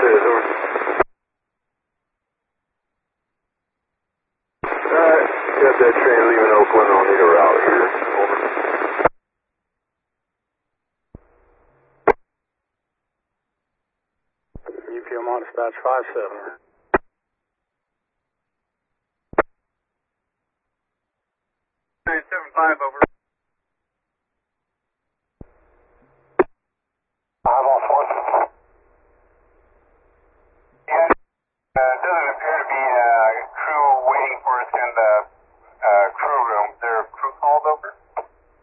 is, over. Got that train leaving Oakland. I'll need a route here. Over. UPM on dispatch 57. 975, over.